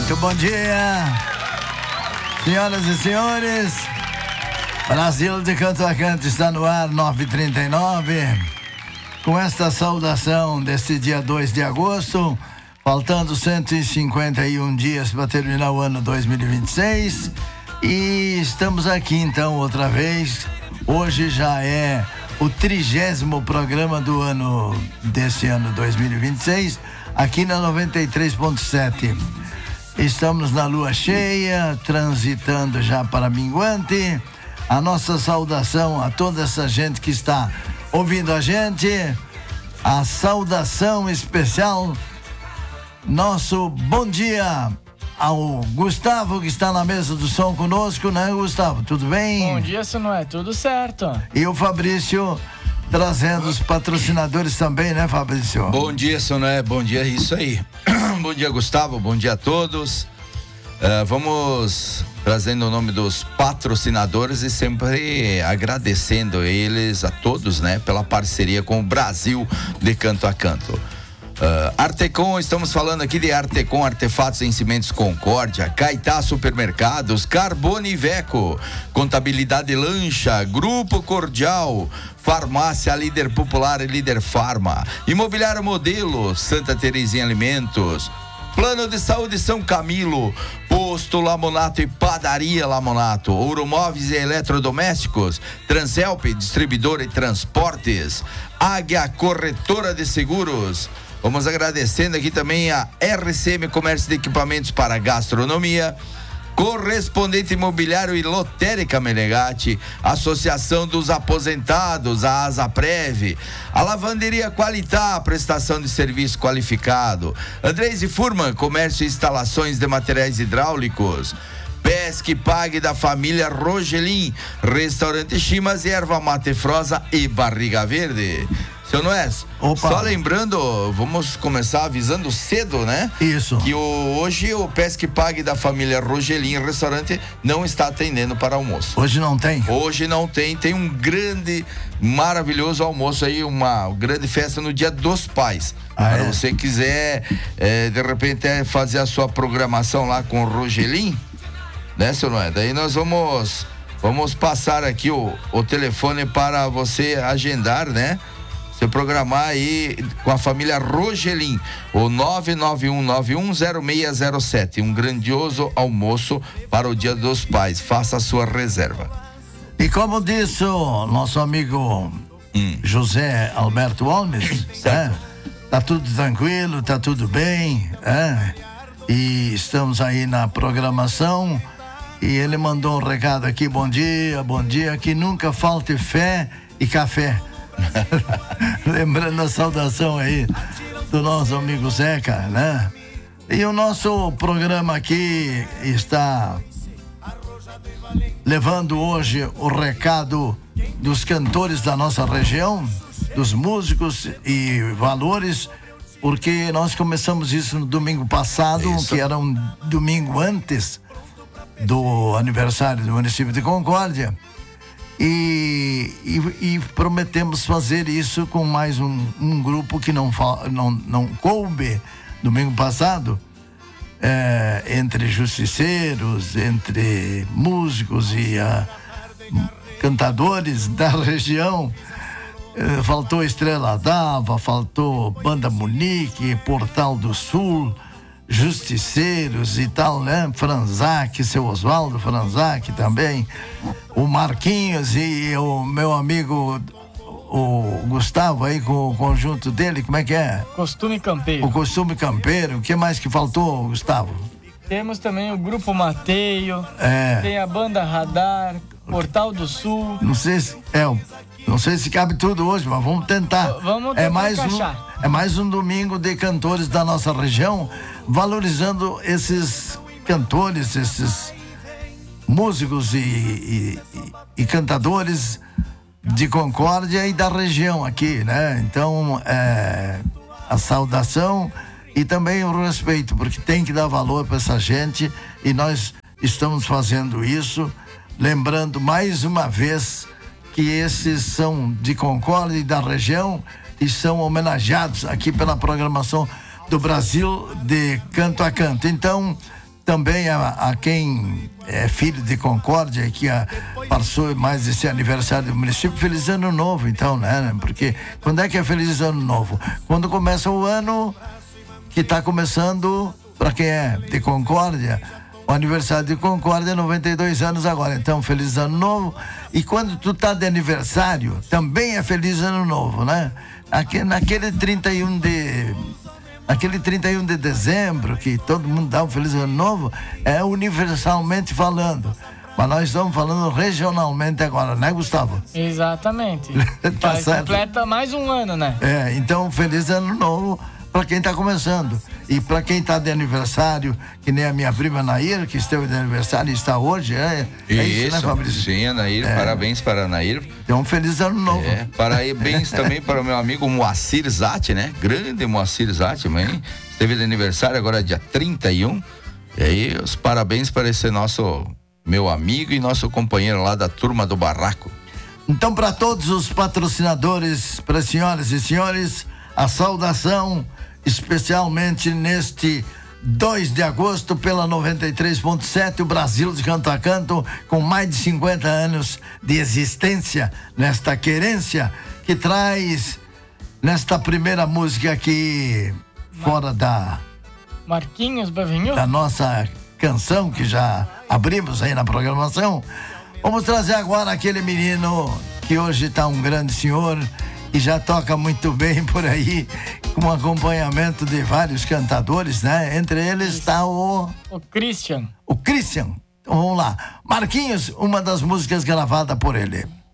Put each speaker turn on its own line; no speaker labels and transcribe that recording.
Muito bom dia, senhoras e senhores. Brasil de Canto a Canto está no ar, 9h39. Com esta saudação deste dia 2 de agosto, faltando 151 dias para terminar o ano 2026. E estamos aqui então outra vez. Hoje já é o 30º programa do ano, desse ano 2026, aqui na 93.7. Estamos na lua cheia, transitando já para minguante. A nossa saudação a toda essa gente que está ouvindo a gente. A saudação especial, nosso bom dia ao Gustavo, que está na mesa do som conosco, né, Gustavo? Tudo bem?
Bom dia, se não é tudo certo.
E o Fabrício trazendo os patrocinadores também, né, Fabrício?
Bom dia, Soné, bom dia, isso aí. Bom dia, Gustavo, bom dia a todos. Vamos trazendo o nome dos patrocinadores e sempre agradecendo eles, a todos, né, pela parceria com o Brasil de Canto a Canto. Artecon, estamos falando aqui de Artecon, Artefatos em Cimentos Concórdia, Caetá Supermercados, Carbone Iveco, Contabilidade Lancha, Grupo Cordial, Farmácia Líder Popular e Líder Farma, Imobiliário Modelo, Santa Terezinha Alimentos, Plano de Saúde São Camilo, Posto Lamonato e Padaria Lamonato, Ouromóveis e Eletrodomésticos, Transelp, Distribuidora e Transportes, Águia Corretora de Seguros. Vamos agradecendo aqui também a RCM Comércio de Equipamentos para Gastronomia, Correspondente Imobiliário e Lotérica Menegatti, Associação dos Aposentados, a Asaprev, a Lavanderia Qualitá, prestação de serviço qualificado, Andrés e Furman, Comércio e Instalações de Materiais Hidráulicos, Pesque Pague da família Rogelin, Restaurante Chimas e Erva Mate Frosa e Barriga Verde. Seu Noés, só lembrando, vamos começar avisando cedo, né?
Isso.
Que hoje o Pesque Pague da família Rogelin Restaurante não está atendendo para almoço.
Hoje não tem?
Hoje não tem, tem um grande, maravilhoso almoço aí, uma grande festa no Dia dos Pais. Para você quiser, de repente, fazer a sua programação lá com o Rogelin, né, seu Noé? Daí nós vamos passar aqui o telefone para você agendar, né? Você programar aí com a família Rogelin, o 991910607, um grandioso almoço para o Dia dos Pais. Faça a sua reserva.
E como disse o nosso amigo José Alberto Holmes, tá tudo tranquilo, tá tudo bem, e estamos aí na programação. E ele mandou um recado aqui: bom dia, que nunca falte fé e café. Lembrando a saudação aí do nosso amigo Zeca, né? E o nosso programa aqui está levando hoje o recado dos cantores da nossa região, dos músicos e valores, porque nós começamos isso no domingo passado, que era um domingo antes do aniversário do município de Concórdia. E prometemos fazer isso com mais um grupo que não coube domingo passado, entre justiceiros, entre músicos e cantadores da região. Faltou Estrela d'Alva, faltou Banda Munique, Portal do Sul, Justiceiros e tal, né? Franzac, seu Oswaldo Franzac também, o Marquinhos e o meu amigo o Gustavo aí com o conjunto dele, como é que é?
Costume Campeiro.
O Costume Campeiro. O que mais que faltou, Gustavo?
Temos também o Grupo Mateio, tem a Banda Radar, Portal do Sul.
Não sei se cabe tudo hoje, mas vamos tentar.
Vamos tentar encaixar.
É mais um domingo de cantores da nossa região, valorizando esses cantores, esses músicos e cantadores de Concórdia e da região aqui, né? Então, a saudação e também o respeito, porque tem que dar valor para essa gente e nós estamos fazendo isso, lembrando mais uma vez que esses são de Concórdia e da região e são homenageados aqui pela programação do Brasil de Canto a Canto. Então, também a quem é filho de Concórdia e que passou mais esse aniversário do município, feliz ano novo, então, né? Porque quando é que é feliz ano novo? Quando começa o ano que está começando, para quem é de Concórdia, o aniversário de Concórdia é 92 anos agora, então feliz ano novo. E quando tu tá de aniversário, também é feliz ano novo, né? Naquele 31 de dezembro, que todo mundo dá um feliz ano novo, é universalmente falando. Mas nós estamos falando regionalmente agora, né, Gustavo?
Exatamente.
Tá certo.
Completa mais um ano, né?
Então feliz ano novo para quem está começando. E para quem está de aniversário, que nem a minha prima Nair, que esteve de aniversário e está hoje, isso, né, Fabrício?
Sim, Nair, parabéns para a Nair.
Então, feliz ano novo.
Parabéns também para o meu amigo Moacir Zatti, né? Grande Moacir Zatti, mãe. Esteve de aniversário agora dia 31. E aí, os parabéns para esse meu amigo e nosso companheiro lá da turma do barraco.
Então, para todos os patrocinadores, para as senhoras e senhores, a saudação, especialmente neste 2 de agosto pela 93.7, o Brasil de Canto a Canto, com mais de 50 anos de existência, nesta querência que traz nesta primeira música aqui, fora da
Marquinhos Bavinho,
da nossa canção que já abrimos aí na programação. Vamos trazer agora aquele menino que hoje está um grande senhor e já toca muito bem por aí, com acompanhamento de vários cantadores, né? Entre eles está o
Christian.
O Christian. Então vamos lá. Marquinhos, uma das músicas gravadas por ele.